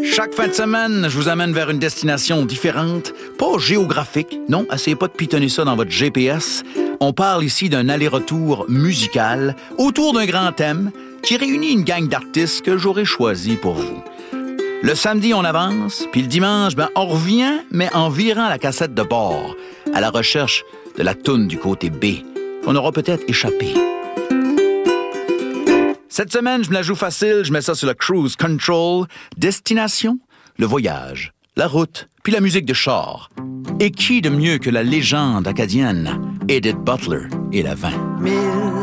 Chaque fin de semaine, je vous amène vers une destination différente, pas géographique, non, essayez pas de pitonner ça dans votre GPS. On parle ici d'un aller-retour musical autour d'un grand thème qui réunit une gang d'artistes que j'aurais choisi pour vous. Le samedi, on avance, puis le dimanche, on revient, mais en virant la cassette de bord, à la recherche de la toune du côté B, qu'on aura peut-être échappé. Cette semaine, je me la joue facile, je mets ça sur le cruise control. Destination, le voyage, la route, puis la musique de char. Et qui de mieux que la légende acadienne, Edith Butler et la 20?